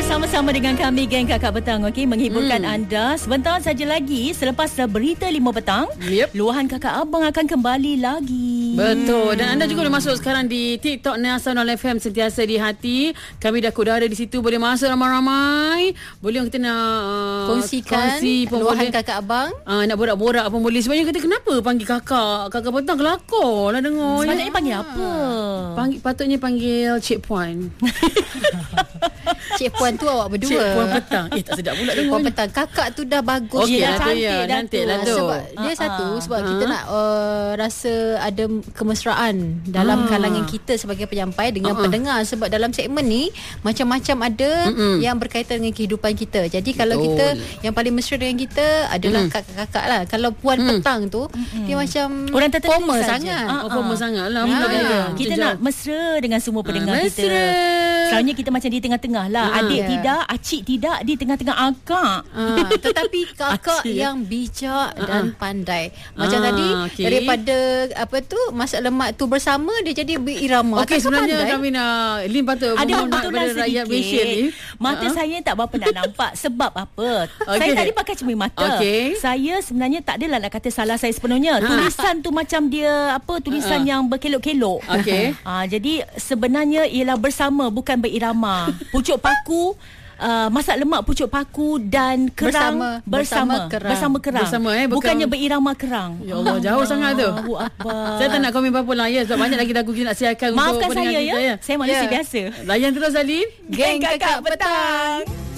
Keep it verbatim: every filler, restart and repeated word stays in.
Sama-sama dengan kami geng Kakak Petang, okey, menghiburkan hmm. anda. Sebentar saja lagi selepas berita lima petang, yep. luahan Kakak Abang akan kembali lagi. Betul. Dan anda juga boleh masuk sekarang di TikTok Niasa Nol F M, sentiasa di hati. Kami dah kudara di situ, boleh masuk ramai-ramai. Boleh kita nak uh, kongsikan kongsi luahan Kakak Abang. Uh, nak borak-borak pun boleh. Sebenarnya kata kenapa panggil kakak? Kakak Petang kelakar lah dengar. Sepatutnya panggil apa? Panggil, patutnya panggil Cik Puan. Cik Puan tu awak berdua. Cik Puan Petang. Eh tak sedap pula dengar. Puan Petang. Kakak tu dah bagus. Okey, dah lah cantik, ya, dah cantik tu. lah tu. Sebab dia uh-huh. satu sebab uh-huh. kita nak uh, rasa ada kemesraan dalam uh-huh. kalangan kita sebagai penyampai dengan uh-huh. pendengar. Sebab dalam segmen ni macam-macam ada uh-huh. yang berkaitan dengan kehidupan kita. Jadi kalau Betul. kita yang paling mesra dengan kita adalah uh-huh. kakak-kakak lah. Kalau Puan uh-huh. Petang tu uh-huh. dia macam orang tertentu formal saja. sangat. Uh-huh. Oh, formal sangat lah. Uh-huh. Kita nak mesra dengan semua pendengar uh, kita. Selalunya kita macam di tengah-tengah lah. Uh-huh. Adik yeah. tidak, acik tidak, di tengah-tengah akak. Uh, tetapi kakak acik. yang bijak uh-huh. dan pandai. Macam uh, tadi okay. daripada apa tu masak lemak tu bersama dia jadi berirama. Okey, sebenarnya pandai. Kami nak Lin patut ada kebetulan sedikit. Mata uh-huh. saya tak berapa nak nampak. Sebab apa? Okay. Saya tadi pakai cermin mata. Okay. Saya sebenarnya tak adalah nak kata salah saya sepenuhnya. Uh-huh. Tulisan tu macam dia apa tulisan uh-huh. yang berkelok-kelok. Okey. Uh, jadi sebenarnya ialah bersama bukan berirama. Pucuk paku Uh, masak lemak pucuk paku dan kerang bersama bersama kerang, bersama kerang. Bersama, eh, bukan... bukannya berirama kerang. Ya Allah, jauh sangat tu. Saya tak nak komen apa-apa lah ya, sebab banyak lagi lagu kita nak siarkan. Maafkan untuk saya kita, ya. ya. Saya manusia yeah. biasa. Layan terus Alin. Geng Kakak Petang.